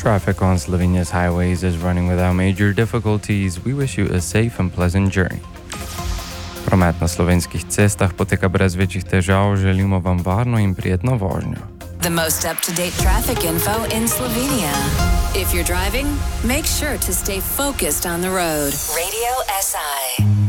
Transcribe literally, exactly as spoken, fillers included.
Traffic on Slovenia's highways is running without major difficulties. We wish you a safe and pleasant journey. Promet na slovenskih cestah poteka brez večjih težav, želimo vam varno in prijetno vožnjo. The most up-to-date traffic info in Slovenia. If you're driving, make sure to stay focused on the road. Radio S I.